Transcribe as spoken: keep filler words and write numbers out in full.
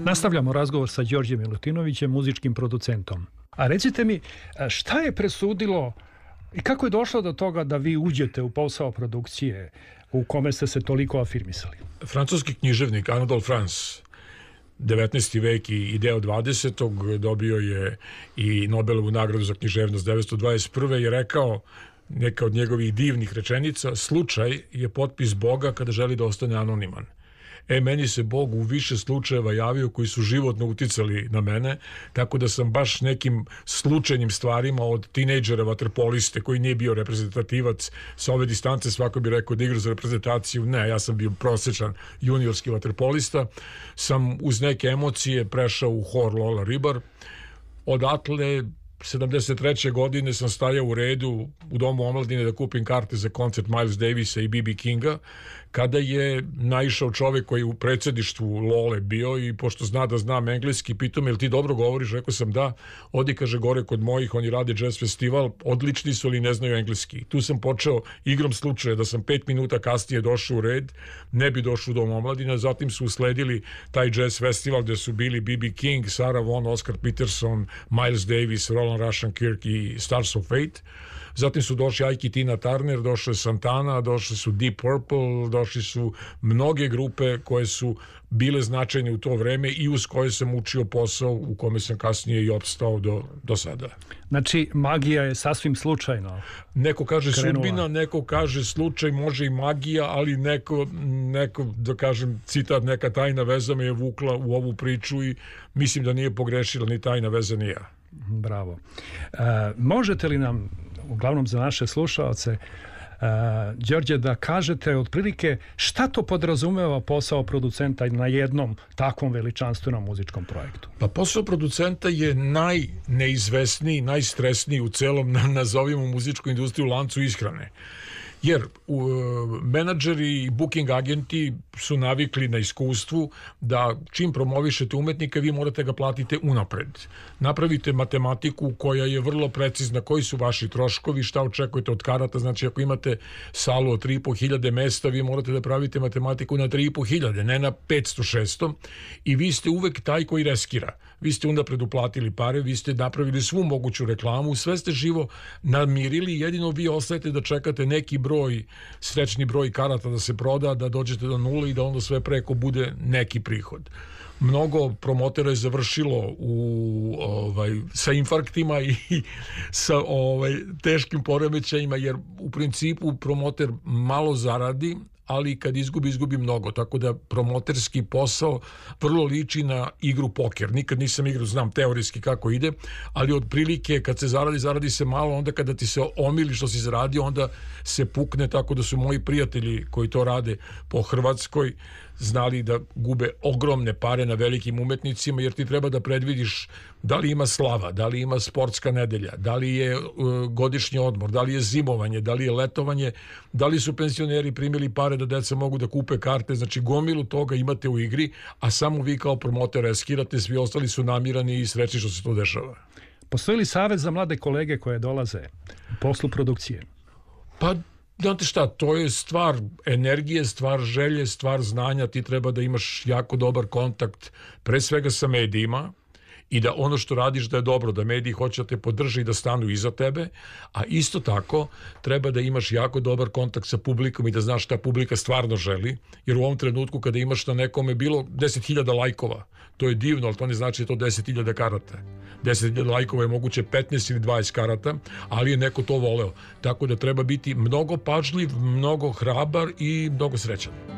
Nastavljamo razgovor sa Đorđem Milutinovićem, muzičkim producentom. A recite mi, šta je presudilo i kako je došlo do toga da vi uđete u posao produkcije u kome ste se toliko afirmisali? Francuski književnik Anatole France, devetnaesti vek i deo dvadesetog dobio je i Nobelovu nagradu za književnost devetsto dvadeset prve je rekao, neka od njegovih divnih rečenica: slučaj je potpis Boga kada želi da ostane anoniman. E, meni se Bog u više slučajeva javio koji su životno uticali na mene, tako da sam baš nekim slučajnim stvarima od tinejdžera vaterpoliste koji nije bio reprezentativac sa ove distance, svako bi rekao da igra za reprezentaciju. Ne, ja sam bio prosječan juniorski vaterpolista, sam uz neke emocije prešao u hor Lola Ribar. Odatle sedamdeset treće godine sam stajao u redu u Domu omladine da kupim karte za koncert Miles Davisa i B B Kinga, kada je naišao čovjek koji je u predsjedništvu Lole bio i pošto zna da znam engleski, pitao me: jel ti dobro govoriš? Rekao sam da. Odi, kaže, gore kod mojih, oni rade jazz festival, odlični su ali ne znaju engleski. Tu sam počeo igrom slučaja da sam pet minuta kasnije došao u red, ne bi došao u Dom omladine. Zatim su usledili taj jazz festival gde su bili B B King, Sarah Vaughan, Oscar Peterson, Miles Davis, Roland Rushton Kirk i Stars of Fate. Zatim su došli Ike i Tina Turner, došli Santana, došli su Deep Purple, došli su mnoge grupe koje su bile značajne u to vreme i uz koje sam učio posao u kome sam kasnije i opstao do, do sada. Znači, magija je sasvim slučajno Neko kaže krenula. Sudbina, neko kaže slučaj, može i magija, ali neko, neko, da kažem, citat, neka tajna veza me je vukla u ovu priču i mislim da nije pogrešila ni tajna veza ni ja. Bravo. E, možete li nam, uglavnom za naše slušaoce, Uh, Đorđe, da kažete otprilike šta to podrazumeva posao producenta na jednom takvom veličanstvenom muzičkom projektu? Pa posao producenta je najneizvesniji, najstresniji u celom, nazovimo, muzičku industriju lancu ishrane. Jer uh, menadžeri i booking agenti su navikli na iskustvu da čim promovišete umetnika vi morate ga platiti unapred. Napravite matematiku koja je vrlo precizna, koji su vaši troškovi, šta očekujete od karata. Znači ako imate salu od tri i po hiljade mesta, vi morate da pravite matematiku na tri i po hiljade, ne na petsto šesto, i vi ste uvek taj koji reskira. Vi ste unapred uplatili pare, vi ste napravili svu moguću reklamu, sve ste živo namirili, jedino vi ostajete da čekate neki broj, srećni broj karata da se proda, da dođete do nule i da onda sve preko bude neki prihod. Mnogo promotera je završilo u, ovaj, sa infarktima i sa ovaj, teškim poremećajima, jer u principu promoter malo zaradi, ali kad izgubi, izgubi mnogo. Tako da promoterski posao vrlo liči na igru poker. Nikad nisam igrao, znam teorijski kako ide, ali otprilike kad se zaradi, zaradi se malo, onda kada ti se omili što si zaradio, onda se pukne, tako da su moji prijatelji koji to rade po Hrvatskoj znali da gube ogromne pare na velikim umetnicima, jer ti treba da predvidiš da li ima slava, da li ima sportska nedelja, da li je uh, godišnji odmor, da li je zimovanje, da li je letovanje, da li su penzioneri primili pare da deca mogu da kupe karte. Znači gomilu toga imate u igri, a samo vi kao promoter reskirate, svi ostali su namirani i srećni što se to dešava. Postoji li savjet za mlade kolege koje dolaze u poslu produkcije? Pa znate šta, to je stvar energije, stvar želje, stvar znanja. Ti treba da imaš jako dobar kontakt pre svega sa medijima i da ono što radiš da je dobro, da mediji hoće da te podrže i da stanu iza tebe, a isto tako treba da imaš jako dobar kontakt sa publikom i da znaš šta publika stvarno želi, jer u ovom trenutku kada imaš na nekome bilo deset hiljada lajkova, to je divno, ali to ne znači da je to deset hiljada karata. deset hiljada lajkova je moguće petnaest ili dvadeset karata, ali je neko to voleo. Tako da treba biti mnogo pažljiv, mnogo hrabar i mnogo srećan.